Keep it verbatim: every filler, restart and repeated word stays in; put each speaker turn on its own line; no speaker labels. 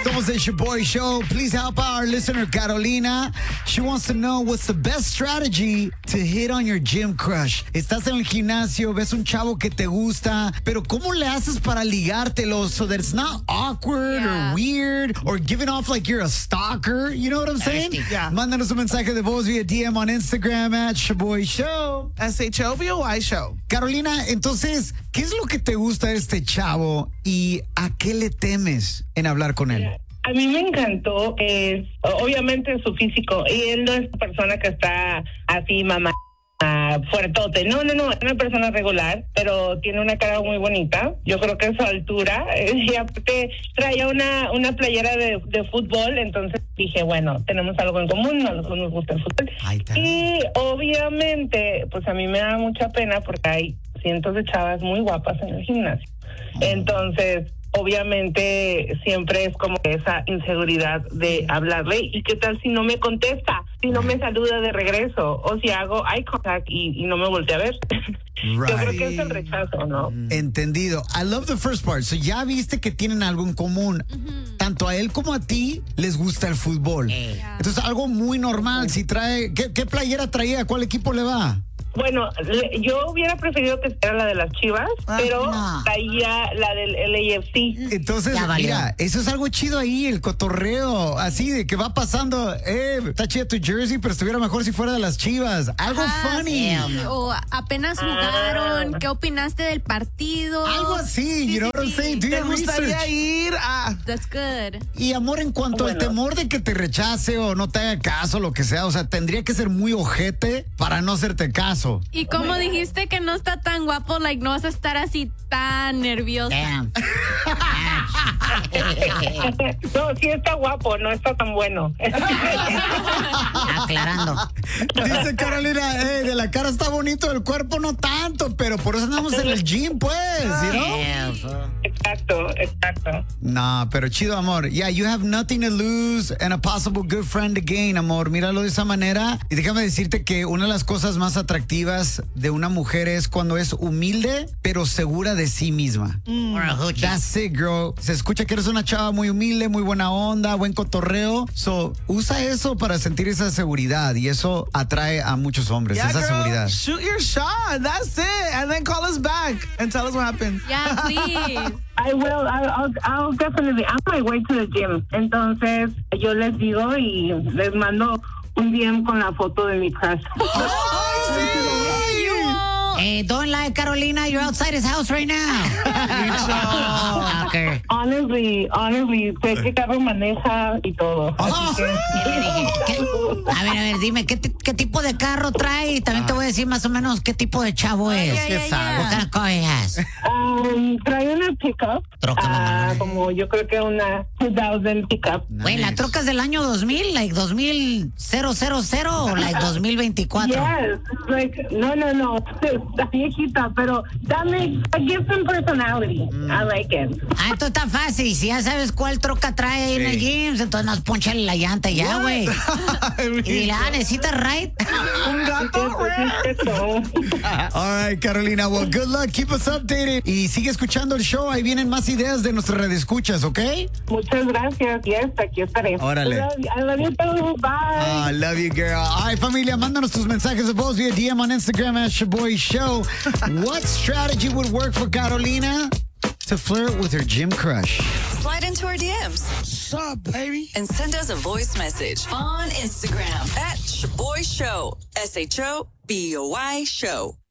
Somos the Shaboy Show. Please help our listener, Carolina. She wants to know what's the best strategy to hit on your gym crush. Estás en el gimnasio, ves un chavo que te gusta, pero ¿cómo le haces para ligártelo so that it's not awkward
Yeah.
or weird or giving off like you're a stalker? You know what I'm saying?
Yeah.
Mándanos un mensaje de voz via D M on Instagram at Shaboy Show.
S H O B O Y Show.
Carolina, entonces, ¿qué es lo que te gusta de este chavo y a qué le temes en hablar con él?
A mí me encantó, es obviamente su físico, y él no es una persona que está así, mamá, ah, fuertote. No, no, no, es una persona regular, pero tiene una cara muy bonita. Yo creo que es su altura, eh, y aparte traía una, una playera de, de fútbol, entonces dije, bueno, tenemos algo en común, a nosotros nos gusta el fútbol.
Ahí está.
Y obviamente, pues a mí me da mucha pena porque hay cientos de chavas muy guapas en el gimnasio. Entonces, obviamente siempre es como esa inseguridad de hablarle, y qué tal si no me contesta, si no me saluda de regreso, o si hago eye contact y, y no me voltea a ver. Yo creo que es el rechazo, ¿no?
Entendido. I love the first part. So ya viste que tienen algo en común. Tanto a él como a ti les gusta el fútbol. Entonces, algo muy normal. Si trae, ¿qué, qué playera traía? ¿Cuál equipo le va?
Bueno, le- yo hubiera preferido que fuera la de las Chivas,
Ah,
pero
no.
traía la del L A F C.
Entonces,
Ya valió.
mira, eso es algo chido ahí, el cotorreo, así de que va pasando, eh, está chida tu jersey, pero estuviera mejor si fuera de las Chivas. Algo
Ah,
funny.
sí. O apenas jugaron. ¿Qué opinaste del partido?
Algo así, you know what I'm saying? Do
¿Te
your
gustaría
research.
ir a...?
That's good.
Y amor, en cuanto al
Bueno.
temor de que te rechace o no te haga caso, lo que sea, o sea, tendría que ser muy ojete para no hacerte caso.
Y como dijiste que no está tan guapo, like, no vas a estar así tan nerviosa.
Damn.
No, sí está guapo, no está tan bueno.
Aclarando.
Dice Carolina, eh, de la cara está bonito, del cuerpo no tanto, pero por eso andamos en el gym, pues, ¿you know?
Yeah, so-
Exacto, exacto.
No, pero chido, amor. Yeah, you have nothing to lose and a possible good friend to gain, amor. Míralo de esa manera. Y déjame decirte que una de las cosas más atractivas de una mujer es cuando es humilde, pero segura de sí misma.
Or a hoochie.
That's it, girl. Se escucha que eres una chava muy humilde, muy buena onda, buen cotorreo. So, usa eso para sentir esa seguridad y eso atrae a muchos hombres,
Yeah,
esa
girl,
seguridad.
shoot your shot. That's it. And then call us back and tell us what happened.
Yeah, please.
I will, I'll, I'll, I'll definitely, I'm on my way to the gym. Entonces, yo les digo y les mando un D M con la foto de mi crush.
Hey, don't lie, Carolina. You're outside his house right now. Stalker.
Honestly, honestly, sé qué carro maneja y todo. Así que-
¿Qué le dije? ¿Qué? A ver, a ver, dime, ¿qué, ti- qué tipo de carro trae? Y también te voy a decir más o menos qué tipo de chavo es.
yeah, yeah, yeah.
What kind of car he has?
Um, trae una pickup,
Troca,
ah,
mamá.
como yo creo que una dos mil pickup.
Güey, ¿la troca es del año dos mil? ¿Like dos mil cero cero cero o like dos mil veinticuatro?
Yes, like, no, no, no, está viejita, pero dame, give some personality. I like it.
Ah, esto está fácil. Si ya sabes cuál troca trae ahí en el gym, entonces nos ponchale la llanta y ya, güey. Y dile, ah, necesitas right.
Un gato.
Eso.
All right, Carolina. Well, good luck. Keep us updated. Y sigue escuchando el show. Ahí vienen más ideas de nuestras redescuchas, ¿ok?
Muchas gracias. Yes, aquí estaré.
Órale.
I love you, I love you too. Bye.
I love you, girl. All right, familia, mándanos tus mensajes de voz via D M on Instagram at Shaboy Show. What strategy would work for Carolina to flirt with her gym crush?
Slide into our D Ms
What's up, baby?
and send us a voice message on Instagram at Shaboy Show. S H O B O Y Show.